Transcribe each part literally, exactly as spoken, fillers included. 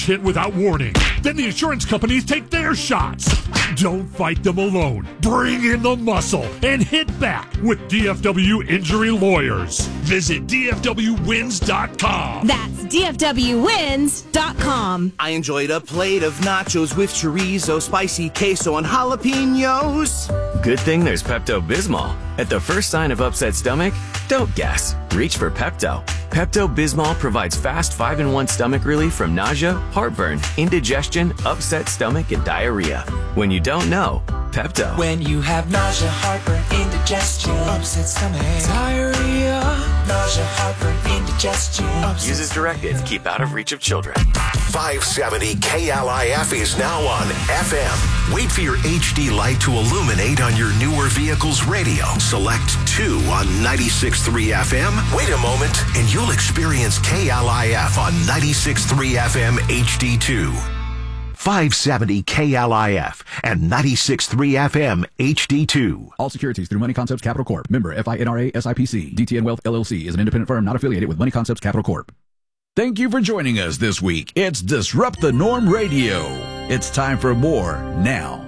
hit without warning. Then the insurance companies take their shots. Don't fight them alone. Bring in the muscle and hit back with D F W Injury Lawyers. Visit D F W wins dot com. That's D F W wins dot com. I enjoyed a plate of nachos with chorizo, spicy queso, and jalapenos. Good thing there's Pepto-Bismol. At the first sign of upset stomach, don't guess. Reach for Pepto. Pepto-Bismol provides fast five in one stomach relief from nausea, heartburn, indigestion, upset stomach, and diarrhea. When you don't know, Pepto. When you have nausea, heartburn, indigestion, upset stomach, diarrhea, nausea, heartburn, indigestion. Use as directed to keep out of reach of children. five seventy K L I F is now on F M. Wait for your H D light to illuminate on your newer vehicle's radio. Select two on ninety-six point three F M. Wait a moment, and you'll experience K L I F on ninety-six point three F M H D two. five seventy K L I F and ninety-six point three F M H D two. All securities through Money Concepts Capital Corp. Member F I N R A S I P C. D T N Wealth L L C is an independent firm not affiliated with Money Concepts Capital Corp. Thank you for joining us this week. It's Disrupt the Norm Radio. It's time for more now.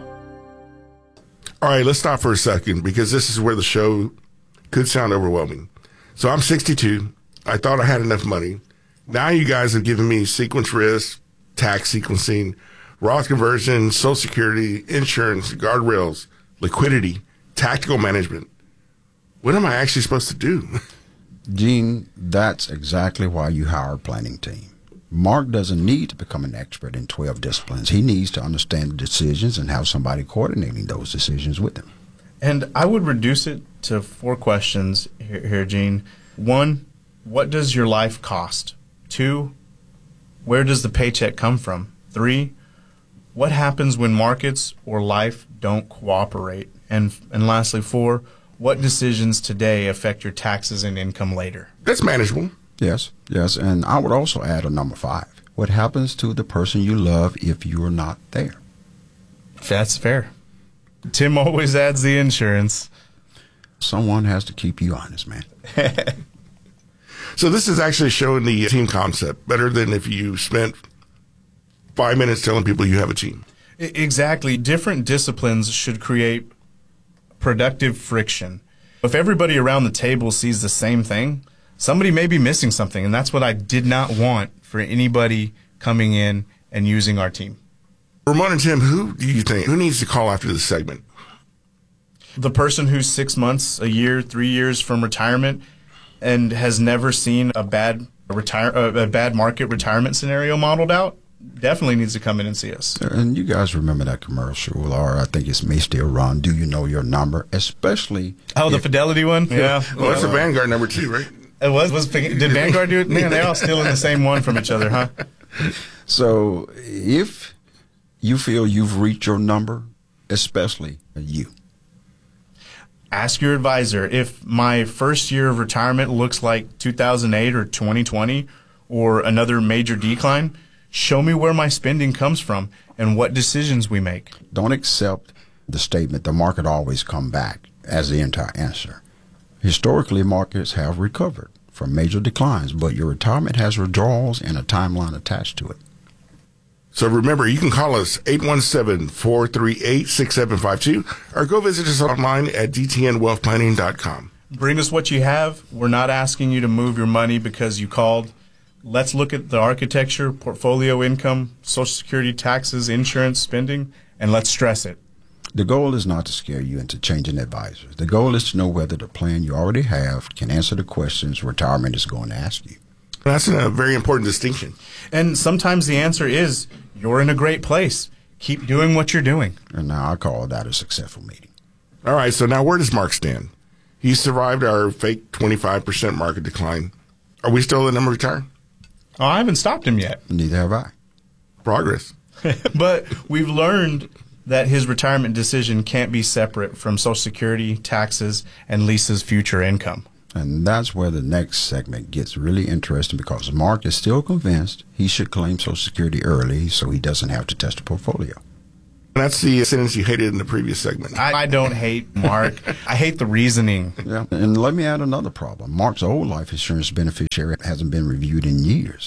All right, let's stop for a second because this is where the show could sound overwhelming. So I'm sixty-two. I thought I had enough money. Now you guys have given me sequence risk, tax sequencing, Roth conversion, Social Security, insurance, guardrails, liquidity, tactical management. What am I actually supposed to do? Gene, that's exactly why you hire a planning team. Mark doesn't need to become an expert in twelve disciplines. He needs to understand the decisions and have somebody coordinating those decisions with him. And I would reduce it to four questions here, here, Gene. One, what does your life cost? Two, where does the paycheck come from? Three, what happens when markets or life don't cooperate? And and lastly, four, what decisions today affect your taxes and income later? That's manageable. Yes, yes. And I would also add a number five. What happens to the person you love if you're not there? That's fair. Tim always adds the insurance. Someone has to keep you honest, man. So this is actually showing the team concept better than if you spent five minutes telling people you have a team. Exactly. Different disciplines should create productive friction. If everybody around the table sees the same thing, somebody may be missing something, and that's what I did not want for anybody coming in and using our team. Ramon and Tim, who do you think, who needs to call after this segment? The person who's six months, a year, three years from retirement and has never seen a bad retire a bad market retirement scenario modeled out definitely needs to come in and see us. And you guys remember that commercial, or I think it may still run, Do You Know Your Number? Especially Oh, the if, Fidelity one? Yeah. Well, that's a Vanguard number two, right? It was. was did Vanguard do it? Man, they're all stealing the same one from each other, huh? So if you feel you've reached your number, especially you, ask your advisor. If my first year of retirement looks like two thousand eight or twenty twenty or another major decline, show me where my spending comes from and what decisions we make. Don't accept the statement, the market always come back, as the entire answer. Historically, markets have recovered from major declines, but your retirement has withdrawals and a timeline attached to it. So remember, you can call us eight one seven, four three eight, six seven five two or go visit us online at d t n wealth planning dot com. Bring us what you have. We're not asking you to move your money because you called. Let's look at the architecture, portfolio income, Social Security, taxes, insurance, spending, and let's stress it. The goal is not to scare you into changing advisors. The goal is to know whether the plan you already have can answer the questions retirement is going to ask you. That's a very important distinction. And sometimes the answer is, you're in a great place. Keep doing what you're doing. And now I call that a successful meeting. All right, so now where does Mark stand? He survived our fake twenty-five percent market decline. Are we still letting him retire? Oh, I haven't stopped him yet. Neither have I. Progress. But we've learned that his retirement decision can't be separate from Social Security, taxes, and Lisa's future income. And that's where the next segment gets really interesting, because Mark is still convinced he should claim Social Security early so he doesn't have to test a portfolio. That's the sentence you hated in the previous segment. I, I don't hate Mark. I hate the reasoning. Yeah, and let me add another problem. Mark's old life insurance beneficiary hasn't been reviewed in years.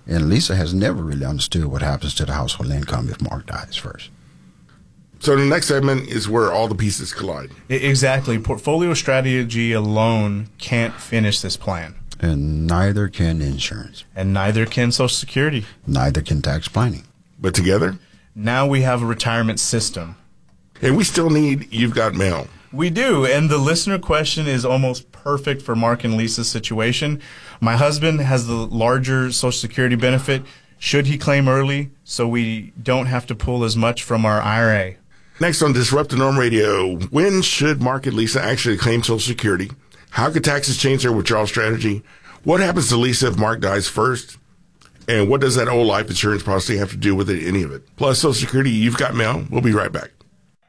And Lisa has never really understood what happens to the household income if Mark dies first. So the next segment is where all the pieces collide. Exactly. Portfolio strategy alone can't finish this plan. And neither can insurance. And neither can Social Security. Neither can tax planning. But together? Now we have a retirement system. And we still need You've Got Mail. We do, and the listener question is almost perfect for Mark and Lisa's situation. My husband has the larger Social Security benefit. Should he claim early so we don't have to pull as much from our I R A? Next on Disrupt the Norm Radio, when should Mark and Lisa actually claim Social Security? How could taxes change their withdrawal strategy? What happens to Lisa if Mark dies first? And what does that old life insurance policy have to do with it, any of it? Plus Social Security, You've Got Mail. We'll be right back.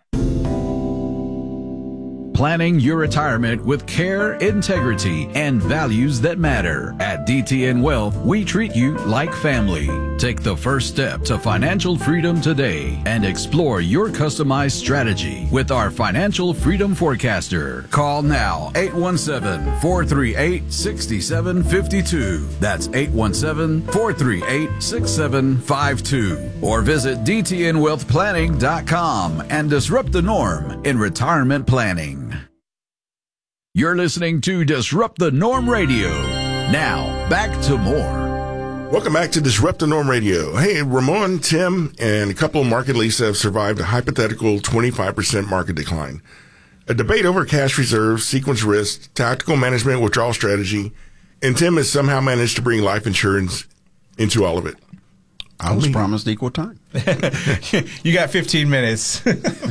Planning your retirement with care, integrity, and values that matter. At D T N Wealth, we treat you like family. Take the first step to financial freedom today and explore your customized strategy with our Financial Freedom Forecaster. Call now, eight one seven, four three eight, six seven five two. That's eight one seven, four three eight, six seven five two. Or visit D T N wealth planning dot com and disrupt the norm in retirement planning. You're listening to Disrupt the Norm Radio. Now, back to more. Welcome back to Disrupt the Norm Radio. Hey, Ramon, Tim, and a couple of Mark and Lisa have survived a hypothetical twenty-five percent market decline. A debate over cash reserves, sequence risk, tactical management, withdrawal strategy, and Tim has somehow managed to bring life insurance into all of it. I was promised equal time. You got fifteen minutes.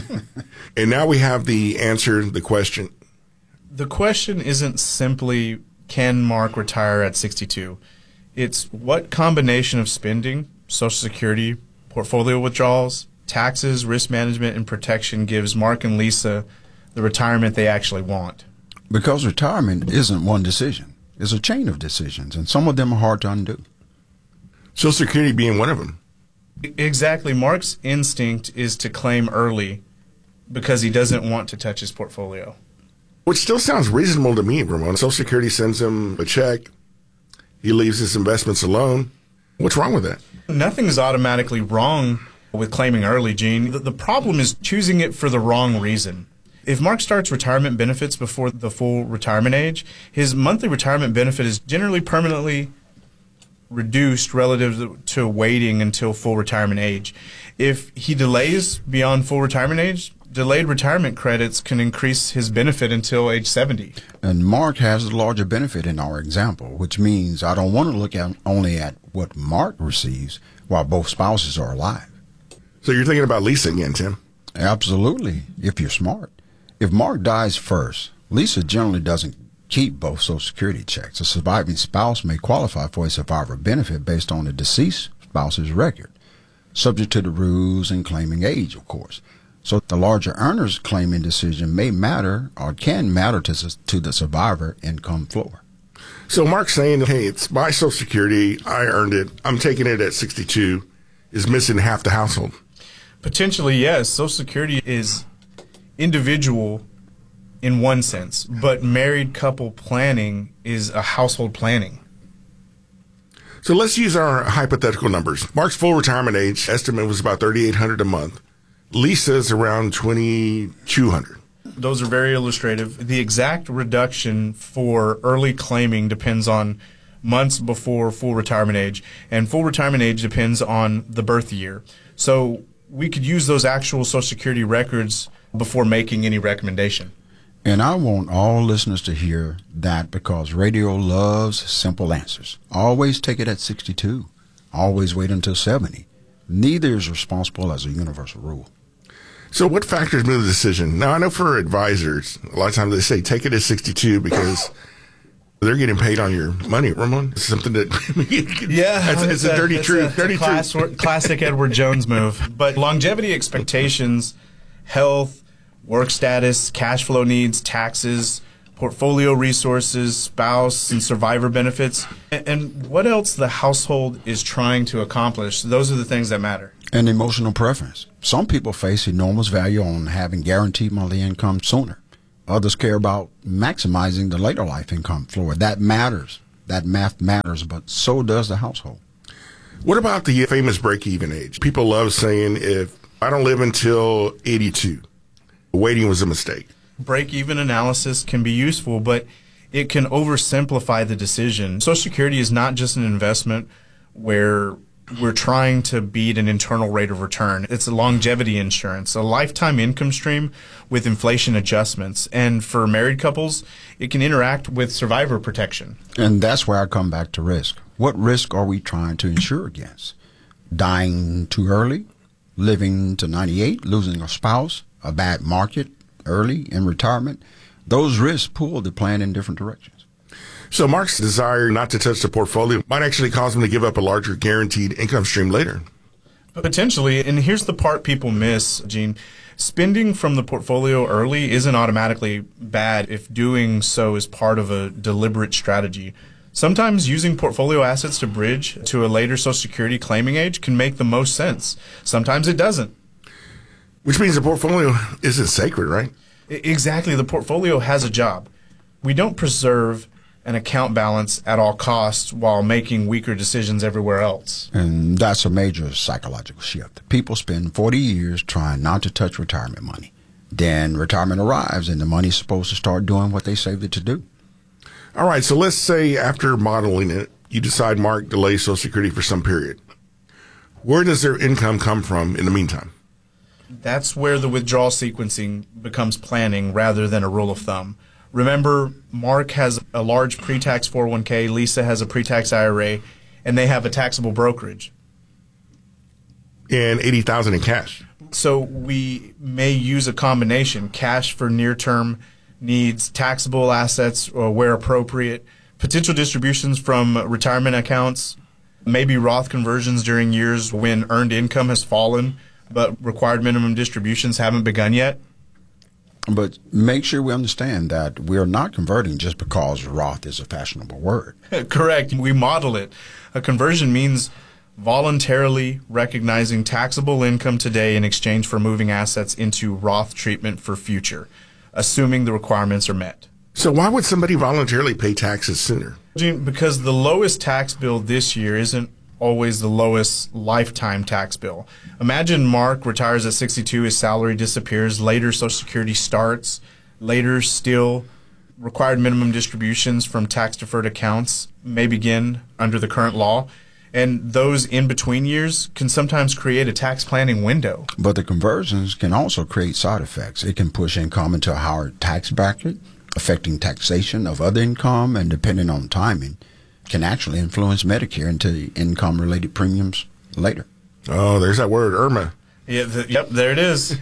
And now we have the answer, the question. The question isn't simply, can Mark retire at sixty-two? It's what combination of spending, Social Security, portfolio withdrawals, taxes, risk management, and protection gives Mark and Lisa the retirement they actually want. Because retirement isn't one decision. It's a chain of decisions, and some of them are hard to undo. Social Security being one of them. Exactly. Mark's instinct is to claim early because he doesn't want to touch his portfolio. Which still sounds reasonable to me, Ramon. Social Security sends him a check. He leaves his investments alone. What's wrong with that? Nothing is automatically wrong with claiming early, Gene. The, the problem is choosing it for the wrong reason. If Mark starts retirement benefits before the full retirement age, his monthly retirement benefit is generally permanently reduced relative to waiting until full retirement age. If he delays beyond full retirement age, delayed retirement credits can increase his benefit until age seventy. And Mark has the larger benefit in our example, which means I don't want to look at only at what Mark receives while both spouses are alive. So you're thinking about Lisa again, Tim? Absolutely, if you're smart. If Mark dies first, Lisa generally doesn't keep both Social Security checks. A surviving spouse may qualify for a survivor benefit based on the deceased spouse's record, subject to the rules and claiming age, of course. So the larger earner's claiming decision may matter or can matter to, to the survivor income floor. So Mark's saying, hey, it's my Social Security. I earned it. I'm taking it at sixty-two. Is missing half the household. Potentially, yes. Social Security is individual in one sense, but married couple planning is a household planning. So let's use our hypothetical numbers. Mark's full retirement age estimate was about thirty-eight hundred dollars a month. Lisa's around twenty-two hundred dollars. Those are very illustrative. The exact reduction for early claiming depends on months before full retirement age, and full retirement age depends on the birth year. So we could use those actual Social Security records before making any recommendation. And I want all listeners to hear that because radio loves simple answers. Always take it at sixty-two. Always wait until seventy. Neither is responsible as a universal rule. So what factors move the decision? Now, I know for advisors, a lot of times they say take it at sixty-two because they're getting paid on your money, Ramon. It's something that, yeah, it's, it's, it's a, a dirty truth. A, dirty a class, truth. Classic Edward Jones move. But longevity expectations, health, work status, cash flow needs, taxes, portfolio resources, spouse and survivor benefits, and, and what else the household is trying to accomplish. Those are the things that matter. And emotional preference. Some people face enormous value on having guaranteed monthly income sooner. Others care about maximizing the later life income floor. That matters. That math matters, but so does the household. What about the famous break-even age? People love saying, if I don't live until eighty-two, waiting was a mistake. Break-even analysis can be useful, but it can oversimplify the decision. Social Security is not just an investment where we're trying to beat an internal rate of return. It's a longevity insurance, a lifetime income stream with inflation adjustments. And for married couples, it can interact with survivor protection. And that's where I come back to risk. What risk are we trying to insure against? Dying too early, living to ninety-eight, losing a spouse, a bad market early in retirement? Those risks pull the plan in different directions. So Mark's desire not to touch the portfolio might actually cause him to give up a larger guaranteed income stream later. Potentially, and here's the part people miss, Gene. Spending from the portfolio early isn't automatically bad if doing so is part of a deliberate strategy. Sometimes using portfolio assets to bridge to a later Social Security claiming age can make the most sense. Sometimes it doesn't. Which means the portfolio isn't sacred, right? Exactly. The portfolio has a job. We don't preserve an account balance at all costs while making weaker decisions everywhere else. And that's a major psychological shift. People spend forty years trying not to touch retirement money. Then retirement arrives and the money's supposed to start doing what they saved it to do. All right, so let's say after modeling it, you decide Mark delays Social Security for some period. Where does their income come from in the meantime? That's where the withdrawal sequencing becomes planning rather than a rule of thumb. Remember, Mark has a large pre-tax four oh one k, Lisa has a pre-tax I R A, and they have a taxable brokerage. And eighty thousand dollars in cash. So we may use a combination, cash for near-term needs, taxable assets or where appropriate, potential distributions from retirement accounts, maybe Roth conversions during years when earned income has fallen, but required minimum distributions haven't begun yet. But make sure we understand that we are not converting just because Roth is a fashionable word. Correct. We model it. A conversion means voluntarily recognizing taxable income today in exchange for moving assets into Roth treatment for future, assuming the requirements are met. So why would somebody voluntarily pay taxes sooner? Because the lowest tax bill this year isn't always the lowest lifetime tax bill. Imagine Mark retires at sixty-two, his salary disappears, later Social Security starts, later still required minimum distributions from tax-deferred accounts may begin under the current law, and those in-between years can sometimes create a tax planning window. But the conversions can also create side effects. It can push income into a higher tax bracket, affecting taxation of other income, and depending on timing, can actually influence Medicare into income-related premiums later. Oh, there's that word, IRMA. Yeah, the, yep, there it is.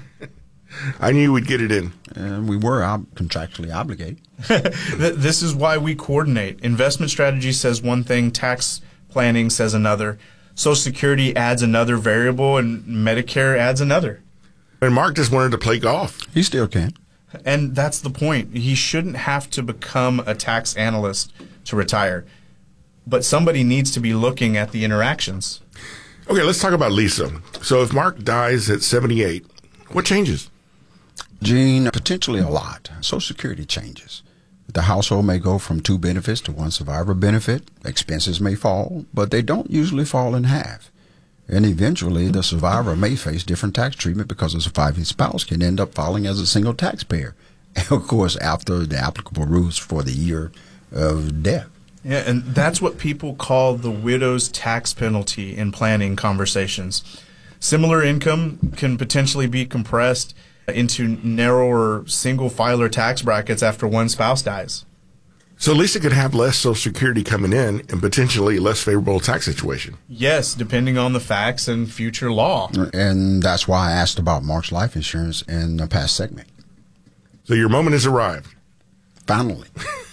I knew we'd get it in. And we were ob- contractually obligated. This is why we coordinate. Investment strategy says one thing, tax planning says another. Social Security adds another variable, and Medicare adds another. And Mark just wanted to play golf. He still can. And that's the point. He shouldn't have to become a tax analyst to retire. But somebody needs to be looking at the interactions. Okay, let's talk about Lisa. So if Mark dies at seventy-eight, what changes? Gene, potentially a lot. Social Security changes. The household may go from two benefits to one survivor benefit. Expenses may fall, but they don't usually fall in half. And eventually, the survivor may face different tax treatment because a surviving spouse can end up filing as a single taxpayer. And of course, after the applicable rules for the year of death. Yeah, and that's what people call the widow's tax penalty in planning conversations. Similar income can potentially be compressed into narrower single-filer tax brackets after one spouse dies. So Lisa could have less Social Security coming in and potentially less favorable tax situation. Yes, depending on the facts and future law. And that's why I asked about Mark's life insurance in the past segment. So your moment has arrived. Finally.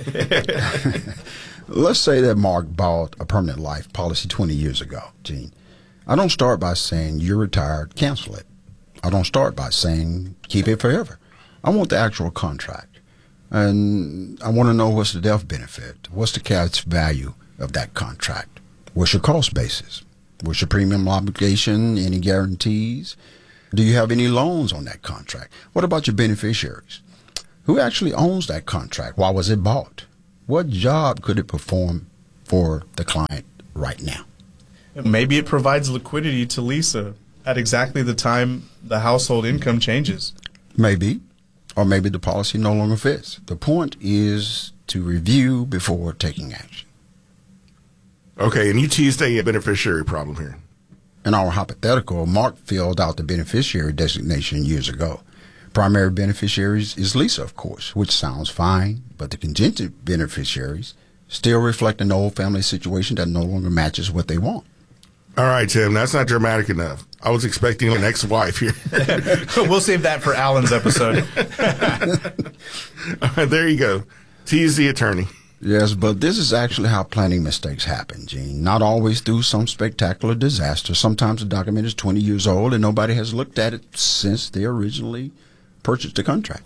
Let's say that Mark bought a permanent life policy twenty years ago, Gene. I don't start by saying you're retired, cancel it. I don't start by saying keep it forever. I want the actual contract. And I want to know what's the death benefit? What's the cash value of that contract? What's your cost basis? What's your premium obligation? Any guarantees? Do you have any loans on that contract? What about your beneficiaries? Who actually owns that contract? Why was it bought? What job could it perform for the client right now? Maybe it provides liquidity to Lisa at exactly the time the household income changes. Maybe. Or maybe the policy no longer fits. The point is to review before taking action. Okay, and you teased a beneficiary problem here. In our hypothetical, Mark filled out the beneficiary designation years ago. Primary beneficiaries is Lisa, of course, which sounds fine, but the contingent beneficiaries still reflect an old family situation that no longer matches what they want. All right, Tim, that's not dramatic enough. I was expecting an ex-wife here. We'll save that for Alan's episode. All right, there you go. Tease the attorney. Yes, but this is actually how planning mistakes happen, Gene. Not always through some spectacular disaster. Sometimes the document is twenty years old and nobody has looked at it since they originally purchased the contract.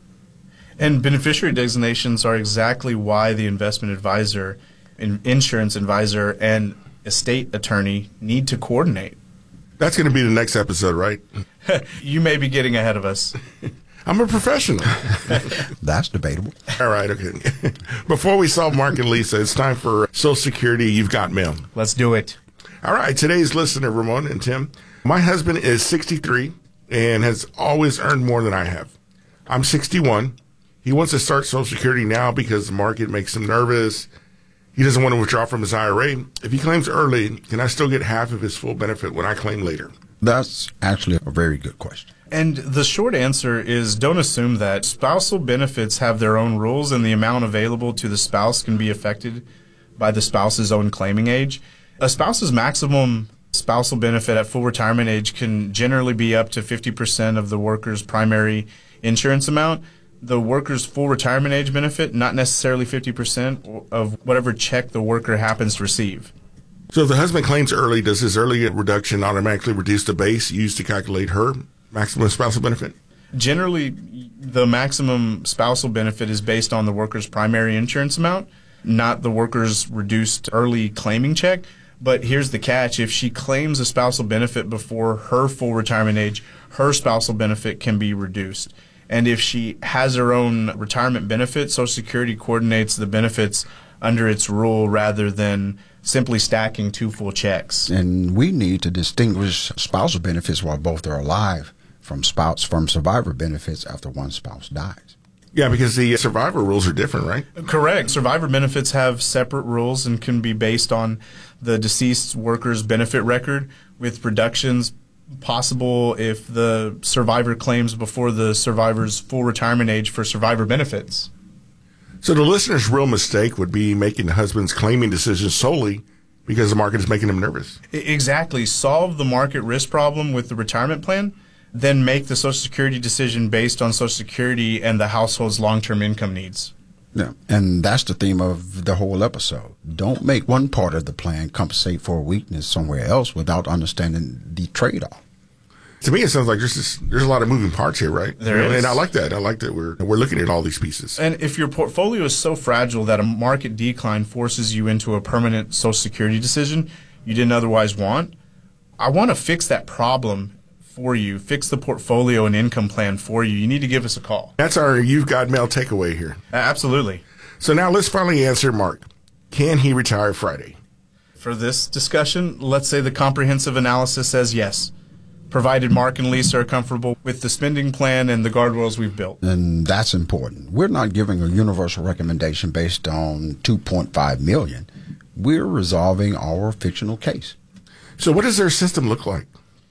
And beneficiary designations are exactly why the investment advisor, insurance advisor, and estate attorney need to coordinate. That's going to be the next episode, right? You may be getting ahead of us. I'm a professional. That's debatable. All right, okay. Before we solve Mark and Lisa, it's time for Social Security You've Got Mail. Let's do it. All right, today's listener, Ramon and Tim. My husband is sixty-three and has always earned more than I have. I'm sixty-one. He wants to start Social Security now because the market makes him nervous. He doesn't want to withdraw from his I R A. If he claims early, can I still get half of his full benefit when I claim later? That's actually a very good question. And the short answer is don't assume that. Spousal benefits have their own rules, and the amount available to the spouse can be affected by the spouse's own claiming age. A spouse's maximum spousal benefit at full retirement age can generally be up to fifty percent of the worker's primary insurance amount. The worker's full retirement age benefit, not necessarily fifty percent of whatever check the worker happens to receive. So if the husband claims early, does his early reduction automatically reduce the base used to calculate her maximum spousal benefit? Generally, the maximum spousal benefit is based on the worker's primary insurance amount, not the worker's reduced early claiming check. But here's the catch. If she claims a spousal benefit before her full retirement age, her spousal benefit can be reduced. And if she has her own retirement benefit, Social Security coordinates the benefits under its rule rather than simply stacking two full checks. And we need to distinguish spousal benefits while both are alive from spouse from survivor benefits after one spouse dies. Yeah, because the survivor rules are different, right? Correct. Survivor benefits have separate rules and can be based on the deceased worker's benefit record, with reductions possible if the survivor claims before the survivor's full retirement age for survivor benefits. So the listener's real mistake would be making the husband's claiming decisions solely because the market is making him nervous. Exactly. Solve the market risk problem with the retirement plan, then make the Social Security decision based on Social Security and the household's long-term income needs. Yeah, and that's the theme of the whole episode. Don't make one part of the plan compensate for a weakness somewhere else without understanding the trade-off. To me, it sounds like there's just, there's a lot of moving parts here, right? There is. And I like that. I like that we're we're looking at all these pieces. And if your portfolio is so fragile that a market decline forces you into a permanent Social Security decision you didn't otherwise want, I want to fix that problem for you, fix the portfolio and income plan for you. You need to give us a call. That's our You've Got Mail takeaway here. Uh, absolutely. So now let's finally answer Mark. Can he retire Friday? For this discussion, let's say the comprehensive analysis says yes, provided Mark and Lisa are comfortable with the spending plan and the guardrails we've built. And that's important. We're not giving a universal recommendation based on two point five million dollars. We're resolving our fictional case. So what does their system look like?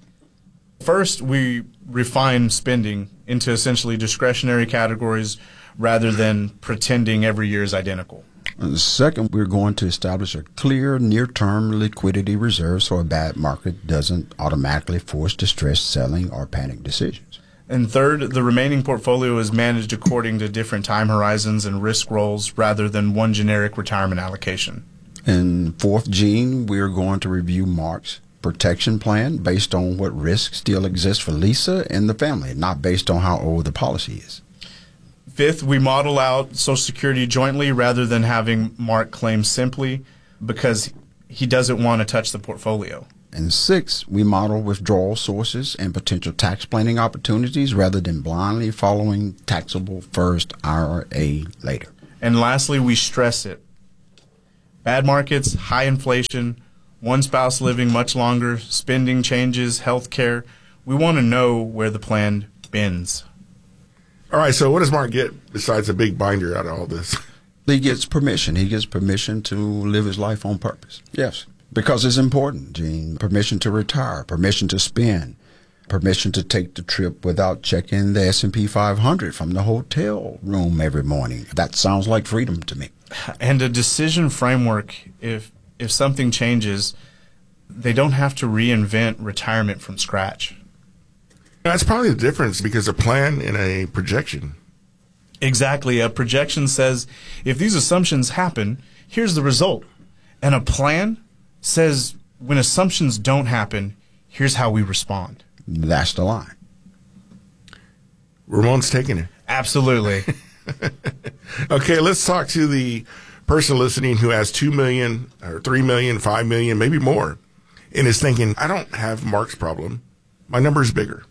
First, we refine spending into essentially discretionary categories rather than pretending every year is identical. And second, we're going to establish a clear near-term liquidity reserve so a bad market doesn't automatically force distressed selling or panic decisions. And third, the remaining portfolio is managed according to different time horizons and risk roles rather than one generic retirement allocation. And fourth, Gene, we're going to review Mark's protection plan based on what risks still exist for Lisa and the family, not based on how old the policy is. Fifth, we model out Social Security jointly rather than having Mark claim simply because he doesn't want to touch the portfolio. And sixth, we model withdrawal sources and potential tax planning opportunities rather than blindly following taxable first, I R A later. And lastly, we stress it. Bad markets, high inflation, one spouse living much longer, spending changes, health care. We want to know where the plan bends. All right, so what does Mark get besides a big binder out of all this? He gets permission. He gets permission to live his life on purpose. Yes, because it's important, Gene. Permission to retire, permission to spend, permission to take the trip without checking the S and P five hundred from the hotel room every morning. That sounds like freedom to me. And a decision framework, if if something changes, they don't have to reinvent retirement from scratch. That's probably the difference, because a plan and a projection. Exactly. A projection says, if these assumptions happen, here's the result. And a plan says, when assumptions don't happen, here's how we respond. That's the line. Ramon's taking it. Absolutely. Okay, let's talk to the person listening who has two million or three million, five million, maybe more, and is thinking, I don't have Mark's problem. My number is bigger.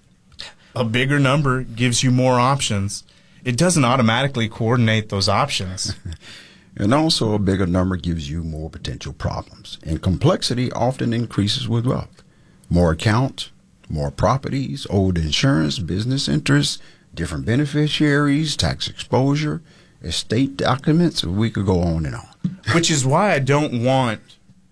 A bigger number gives you more options. It doesn't automatically coordinate those options. And also, a bigger number gives you more potential problems. And complexity often increases with wealth. More accounts, more properties, old insurance, business interests, different beneficiaries, tax exposure, estate documents. We could go on and on. Which is why I don't want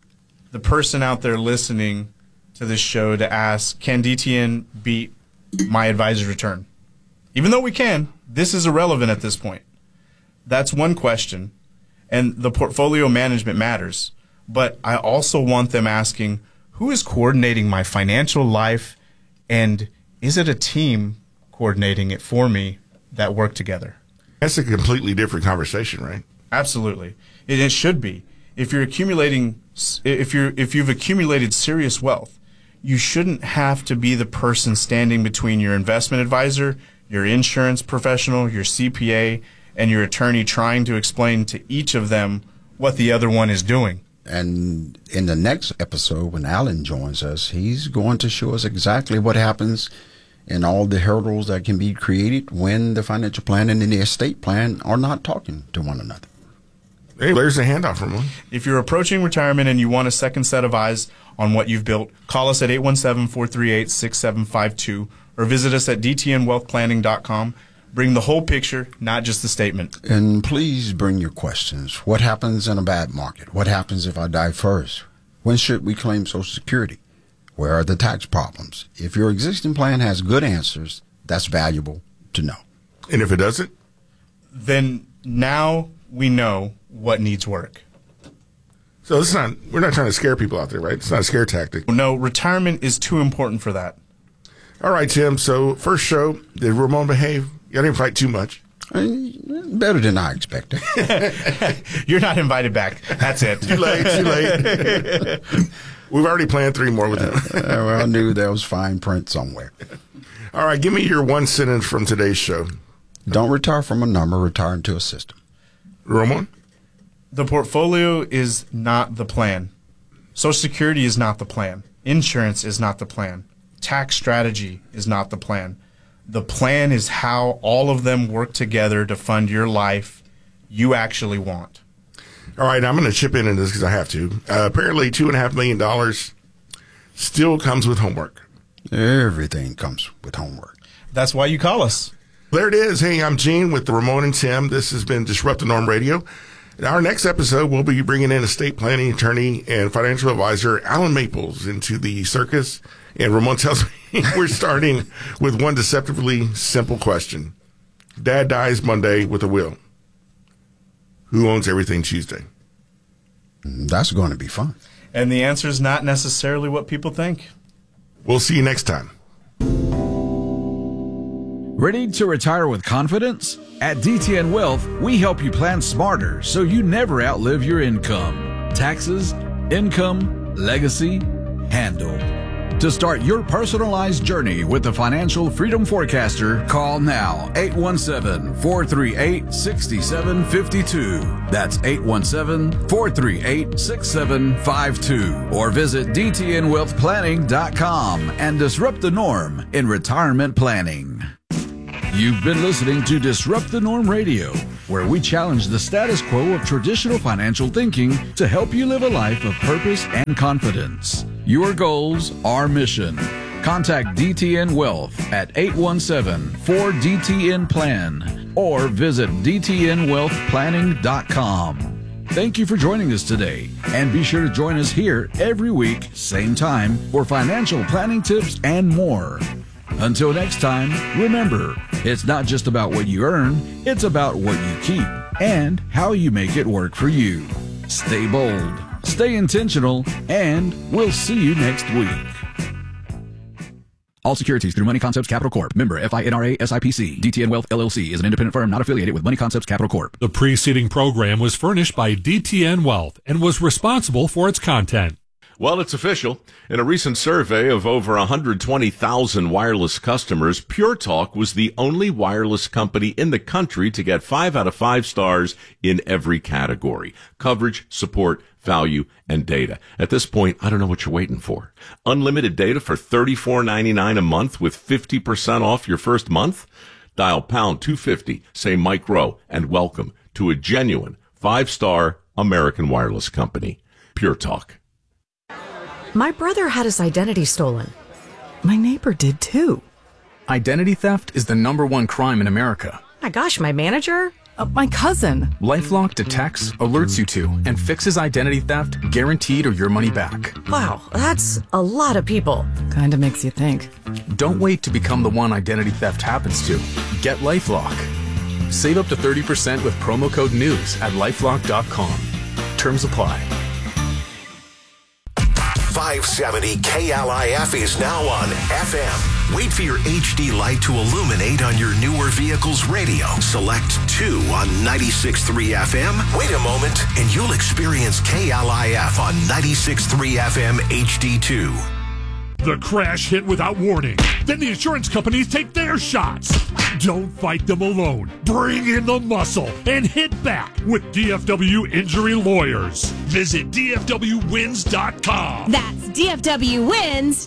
the person out there listening to this show to ask, can D T N beat my advisor's return? Even though we can, this is irrelevant at this point. That's one question. And the portfolio management matters. But I also want them asking, who is coordinating my financial life, and is it a team coordinating it for me that work together? That's a completely different conversation, right? Absolutely. It, it should be. If you're accumulating, if you're, if you've accumulated serious wealth, you shouldn't have to be the person standing between your investment advisor, your insurance professional, your C P A, and your attorney, trying to explain to each of them what the other one is doing. And in the next episode, when Alan joins us, he's going to show us exactly what happens and all the hurdles that can be created when the financial plan and the estate plan are not talking to one another. Hey, there's a handout from one. If you're approaching retirement and you want a second set of eyes on what you've built, call us at eight one seven, four three eight, six seven five two or visit us at d t n wealth planning dot com. Bring the whole picture, not just the statement. And please bring your questions. What happens in a bad market? What happens if I die first? When should we claim Social Security? Where are the tax problems? If your existing plan has good answers, that's valuable to know. And if it doesn't? Then now we know what needs work. So it's not, we're not trying to scare people out there, right? It's not a scare tactic. No, retirement is too important for that. All right, Tim. So first show, did Ramon behave? You didn't fight too much. Better than I expected. You're not invited back. That's it. Too late, too late. We've already planned three more with him. uh, well, I knew there was fine print somewhere. All right, give me your one sentence from today's show. Don't retire from a number, retire into a system. Ramon? The portfolio is not the plan. Social Security is not the plan. Insurance is not the plan. Tax strategy is not the plan. The plan is how all of them work together to fund your life you actually want. All right, I'm going to chip in in this because I have to. Uh, apparently, two and a half million dollars still comes with homework. Everything comes with homework. That's why you call us. There it is. Hey, I'm Gene with the Ramon and Tim. This has been Disrupt the Norm Radio. In our next episode, we'll be bringing in estate planning attorney and financial advisor Alan Maples into the circus. And Ramon tells me we're starting with one deceptively simple question. Dad dies Monday with a will. Who owns everything Tuesday? That's going to be fun. And the answer is not necessarily what people think. We'll see you next time. Ready to retire with confidence? At D T N Wealth, we help you plan smarter so you never outlive your income. Taxes, income, legacy, handled. To start your personalized journey with the Financial Freedom Forecaster, call now eight one seven, four three eight, six seven five two. That's eight one seven, four three eight, six seven five two. Or visit d t n wealth planning dot com and disrupt the norm in retirement planning. You've been listening to Disrupt the Norm Radio. where we challenge the status quo of traditional financial thinking to help you live a life of purpose and confidence. Your goals, our mission. Contact D T N Wealth at eight one seven, four D T N plan or visit D T N wealth planning dot com. Thank you for joining us today, and be sure to join us here every week, same time, for financial planning tips and more. Until next time, remember, it's not just about what you earn, it's about what you keep and how you make it work for you. Stay bold, stay intentional, and we'll see you next week. All securities through Money Concepts Capital Corp. Member F I N R A S I P C. D T N Wealth L L C is an independent firm not affiliated with Money Concepts Capital Corp. The preceding program was furnished by D T N Wealth and was responsible for its content. Well, it's official. In a recent survey of over one hundred twenty thousand wireless customers, Pure Talk was the only wireless company in the country to get five out of five stars in every category: coverage, support, value, and data. At this point, I don't know what you're waiting for. Unlimited data for thirty-four ninety-nine a month with fifty percent off your first month? Dial pound two fifty, say Mike Rowe, and welcome to a genuine five-star American wireless company. Pure Talk. My brother had his identity stolen. My neighbor did too. Identity theft is the number one crime in America. My gosh, my manager? Uh, my cousin. LifeLock detects, alerts you to, and fixes identity theft, guaranteed or your money back. Wow, that's a lot of people. Kinda makes you think. Don't wait to become the one identity theft happens to. Get LifeLock. Save up to thirty percent with promo code NEWS at lifelock dot com. Terms apply. five seventy K L I F is now on F M. Wait for your H D light to illuminate on your newer vehicle's radio. Select two on ninety-six point three F M. Wait a moment, and you'll experience K L I F on ninety-six point three F M H D two. The crash hit without warning. Then the insurance companies take their shots. Don't fight them alone. Bring in the muscle and hit back with D F W Injury Lawyers. Visit D F W wins dot com. That's D F W wins